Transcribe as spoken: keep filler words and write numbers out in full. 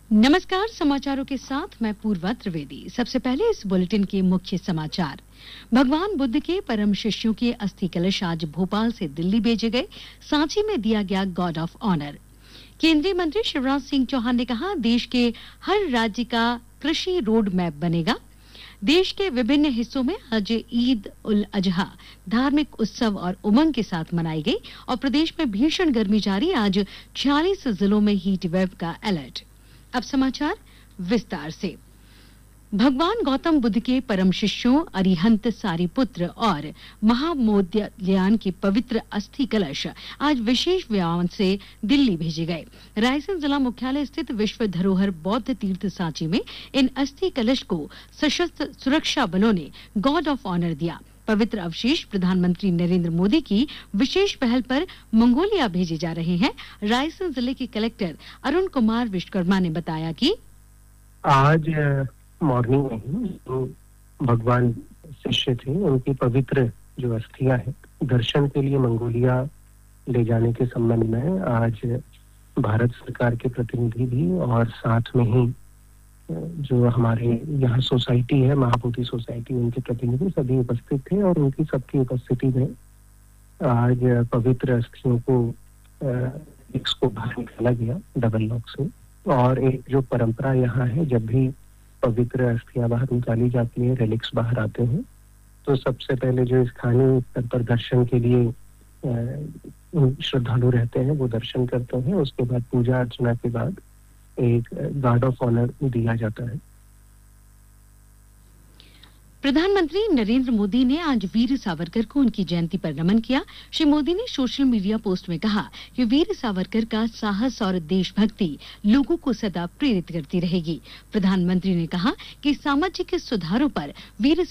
नमस्कार, समाचारों के साथ मैं पूर्वा त्रिवेदी। सबसे पहले इस बुलेटिन के मुख्य समाचार। भगवान बुद्ध के परम शिष्यों के अस्थि कलश आज भोपाल से दिल्ली भेजे गए। सांची में दिया गया गॉर्ड ऑफ ऑनर। केंद्रीय मंत्री शिवराज सिंह चौहान ने कहा, देश के हर राज्य का कृषि रोड मैप बनेगा। देश के विभिन्न हिस्सों में आज ईद उल अजहा धार्मिक उत्सव और उमंग के साथ मनाई गई और प्रदेश में भीषण गर्मी जारी। आज छियालीस जिलों में हीट वेव का अलर्ट। अब समाचार विस्तार से। भगवान गौतम बुद्ध के परम शिष्यों अरिहंत सारिपुत्र और महामोदग्लायन के पवित्र अस्थि कलश आज विशेष विमान से दिल्ली भेजे गए। रायसेन जिला मुख्यालय स्थित विश्व धरोहर बौद्ध तीर्थ सांची में इन अस्थि कलश को सशस्त्र सुरक्षा बलों ने गॉर्ड ऑफ ऑनर दिया। पवित्र अवशेष प्रधानमंत्री नरेंद्र मोदी की विशेष पहल पर मंगोलिया भेजे जा रहे हैं। रायसेन जिले के कलेक्टर अरुण कुमार विश्वकर्मा ने बताया कि आज मॉर्निंग में ही जो भगवान शिष्य थे उनकी पवित्र जो अस्थियां हैं दर्शन के लिए मंगोलिया ले जाने के संबंध में आज भारत सरकार के प्रतिनिधि भी और साथ में ही जो हमारे यहाँ सोसाइटी है महाबोधि सोसाइटी उनके प्रतिनिधि सभी उपस्थित थे और उनकी सबकी उपस्थिति में आज पवित्र अस्थियों को इसको बाहर निकाला गया डबल लॉक से। और एक जो परंपरा यहाँ है, जब भी पवित्र अस्थियां बाहर निकाली जाती है, रेलिक्स बाहर आते हैं, तो सबसे पहले जो स्थानीय स्तर पर दर्शन के लिए श्रद्धालु रहते हैं वो दर्शन करते हैं। उसके बाद पूजा अर्चना के बाद एक गार्ड ऑफ ऑनर दिया जाता है। प्रधानमंत्री नरेंद्र मोदी ने आज वीर सावरकर को उनकी जयंती पर नमन किया। श्री मोदी ने सोशल मीडिया पोस्ट में कहा कि वीर सावरकर का साहस और देशभक्ति लोगों को सदा प्रेरित करती रहेगी। प्रधानमंत्री ने कहा कि सामाजिक सुधारों पर वीर